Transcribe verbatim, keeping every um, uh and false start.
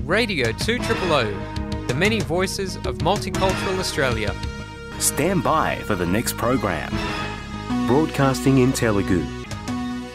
Radio two O O O, the many voices of multicultural Australia. Stand by for the next program. Broadcasting in Telugu.